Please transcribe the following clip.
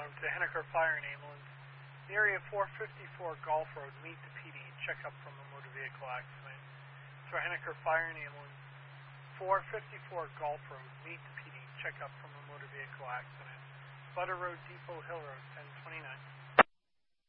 to Henniker Fire and Ambulance. The area 454 Golf Road, meet the PD, check up from a motor vehicle accident. So Henniker Fire and Ambulance, 454 Golf Road, meet the PD, check up from a motor vehicle accident. Butter Road, Depot Hill Road, 1029.